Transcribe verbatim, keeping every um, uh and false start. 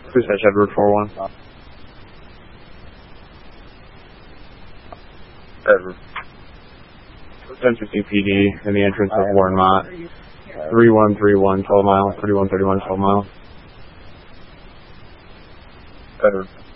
Dispatch Edward four one. Edward. ten fifty P D in the entrance of Warren Mott. three one three one, twelve miles, thirty-one thirty-one, twelve miles. Edward.